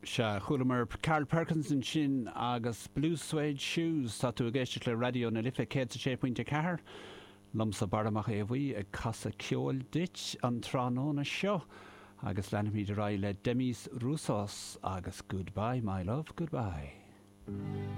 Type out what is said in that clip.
Se chulamar Carl Perkinson sin agus Blue Suede Shoes tá tú a géiste le radio na lifa 106.4 lomsa baramach é bhí ag casa ceol dit an tránóna seo agus lenimí de rá le Demis Roussos agus goodbye my love, goodbye.